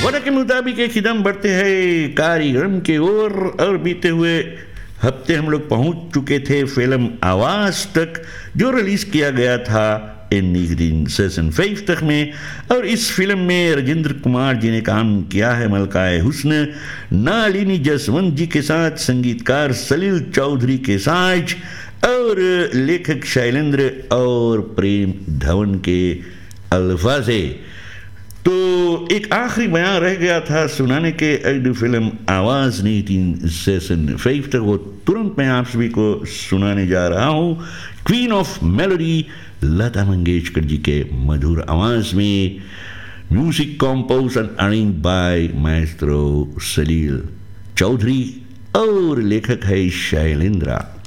वजह के मुताबिक एक कदम बढ़ते हैं कार्यक्रम के ओर और बीते हुए हफ्ते हम लोग पहुंच चुके थे फिल्म आवाज तक जो रिलीज किया गया था इन 1956 तक में। और इस फिल्म में राजेंद्र कुमार जी ने काम किया है मलकाए हुस्न नालिनी जसवंत जी के साथ, संगीतकार सलील चौधरी के साथ और लेखक शैलेंद्र और प्रेम धवन के अल्फाजे। तो एक आखिरी बयान रह गया था सुनाने के अगली फिल्म आवाज 1956 तक, वो तुरंत मैं आप सभी को सुनाने जा रहा हूँ। Queen of melody Lata Mangeshkar ji के मधुर आवाज में, music compose and arrange by Maestro सलील चौधरी और लेखक है शैलेंद्र।